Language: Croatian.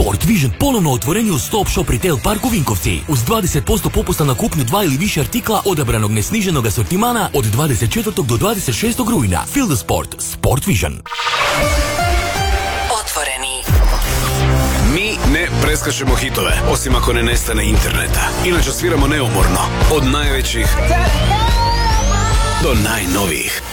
Sport Vision ponovno otvorenje u Stop Shop Retail Park u Vinkovci uz 20% popusta na kupnju 2 ili više artikla odabranog nesniženog asortimana od 24. do 26. rujna. Feel the sport. Sport Vision. Otvoreni. Mi ne preskačemo hitove, osim ako ne nestane interneta. Inače sviramo neumorno, od najvećih do najnovijih.